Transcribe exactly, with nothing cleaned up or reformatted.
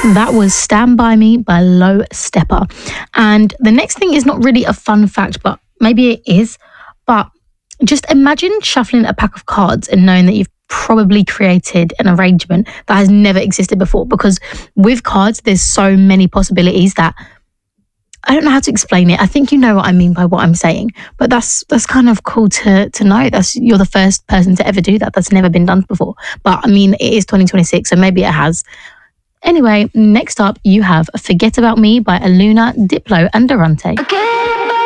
That was Stand By Me by Low Stepper. And the next thing is not really a fun fact, but maybe it is. But just imagine shuffling a pack of cards and knowing that you've probably created an arrangement that has never existed before. Because with cards, there's so many possibilities that I don't know how to explain it. I think you know what I mean by what I'm saying, but that's that's kind of cool to to know. That's you're the first person to ever do that. That's never been done before. But I mean, it is twenty twenty-six, so maybe it has. Anyway, next up you have Forget About Me by Aluna, Diplo and Durante. Forget